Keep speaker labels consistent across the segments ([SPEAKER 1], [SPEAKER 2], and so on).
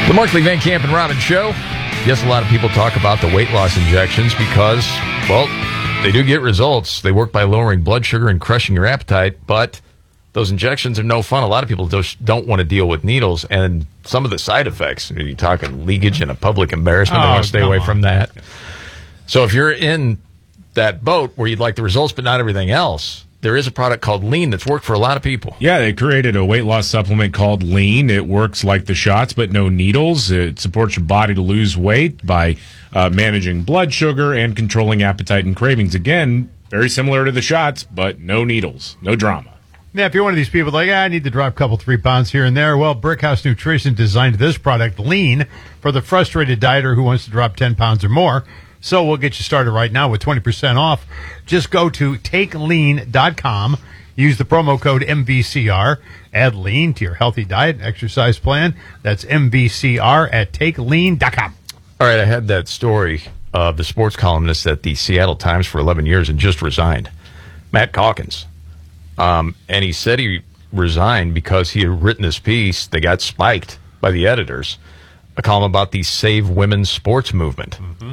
[SPEAKER 1] The Markley, Van Camp, and Robbins Show. Yes, a lot of people talk about the weight loss injections because, well, they do get results. They work by lowering blood sugar and crushing your appetite, but those injections are no fun. A lot of people just don't want to deal with needles and some of the side effects. You're talking leakage and a public embarrassment. They want to stay away from that. So if you're in that boat where you'd like the results but not everything else, there is a product called Lean that's worked for a lot of people.
[SPEAKER 2] Yeah, they created a weight loss supplement called Lean. It works like the shots, but no needles. It supports your body to lose weight by managing blood sugar and controlling appetite and cravings. Again, very similar to the shots, but no needles, no drama.
[SPEAKER 3] Yeah, if you're one of these people like, I need to drop a couple, 3 pounds here and there, well, Brickhouse Nutrition designed this product, Lean, for the frustrated dieter who wants to drop 10 pounds or more. So we'll get you started right now with 20% off. Just go to takelean.com. Use the promo code MVCR. Add lean to your healthy diet and exercise plan. That's MVCR at takelean.com.
[SPEAKER 1] All right, I had that story of the sports columnist at the Seattle Times for 11 years and just resigned, Matt Calkins. And he said he resigned because he had written this piece that got spiked by the editors, a column about the Save Women's Sports movement. Mm-hmm.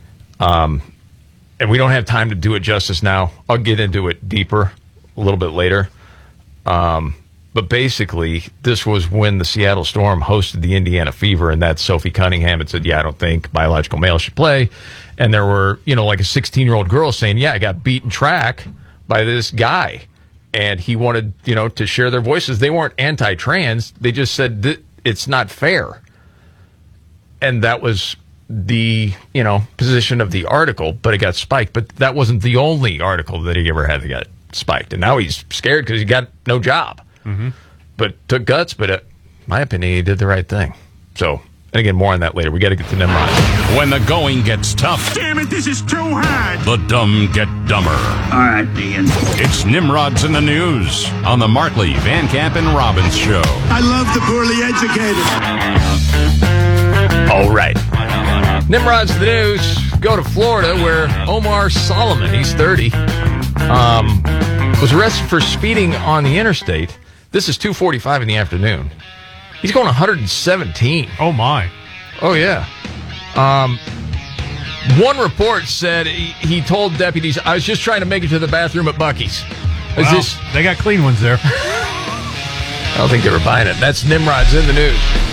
[SPEAKER 1] And we don't have time to do it justice now. I'll get into it deeper a little bit later. But basically, this was when the Seattle Storm hosted the Indiana Fever, and that Sophie Cunningham had said, I don't think biological males should play. And there were, like a 16-year-old girl saying, I got beaten track by this guy. And he wanted, to share their voices. They weren't anti-trans. They just said it's not fair. And that was the position of the article, but it got spiked. But that wasn't the only article that he ever had that got spiked, and now he's scared because he got no job. Mm-hmm. But took guts. But in my opinion, he did the right thing. So, and again, more on that later. We got to get to Nimrod.
[SPEAKER 4] When the going gets tough,
[SPEAKER 5] damn it, this is too hard.
[SPEAKER 4] The dumb get dumber.
[SPEAKER 5] All right, Ian.
[SPEAKER 4] It's Nimrod's in the News on the Markley, Van Camp, and Robbins Show.
[SPEAKER 5] I love the poorly educated.
[SPEAKER 1] All right. Nimrod's in the News. Go to Florida where Omar Solomon, he's 30, was arrested for speeding on the interstate. This is 2:45 in the afternoon. He's going 117.
[SPEAKER 3] Oh, my.
[SPEAKER 1] Oh, yeah. One report said he told deputies, I was just trying to make it to the bathroom at Buc-ee's.
[SPEAKER 3] They got clean ones there.
[SPEAKER 1] I don't think they were buying it. That's Nimrod's in the News.